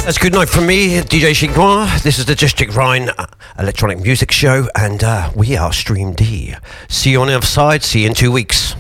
That's good night from me, DJ Shinkwar. This is the District Rhine electronic music show, and we are Stream D. See you on the other side. See you in 2 weeks.